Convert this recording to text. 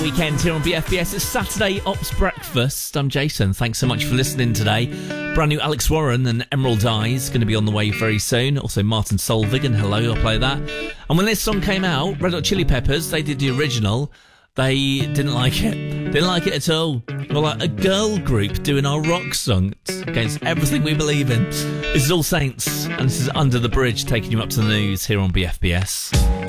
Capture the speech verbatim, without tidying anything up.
Weekend here on B F B S. It's Saturday Ops Breakfast. I'm Jason. Thanks so much for listening today. Brand new Alex Warren and Emerald Eyes going to be on the way very soon. Also Martin Solveig and Hello, I'll play that. And when this song came out, Red Hot Chili Peppers, they did the original. They didn't like it. Didn't like it at all. We're like a girl group doing our rock song. It's against everything we believe in. This is All Saints, and this is Under the Bridge, taking you up to the news here on B F B S.